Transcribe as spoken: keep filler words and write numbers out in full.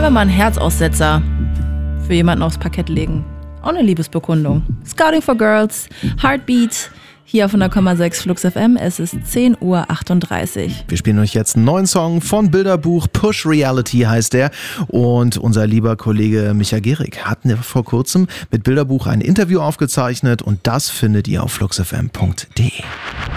wir mal einen Herzaussetzer für jemanden aufs Parkett legen. Auch eine Liebesbekundung. Scouting for Girls, Heartbeat, hier auf hundert Komma sechs Flux F M. Es ist zehn Uhr achtunddreißig. Wir spielen euch jetzt einen neuen Song von Bilderbuch. Push Reality heißt der. Und unser lieber Kollege Micha Gehrig hat vor kurzem mit Bilderbuch ein Interview aufgezeichnet. Und das findet ihr auf fluxfm punkt de.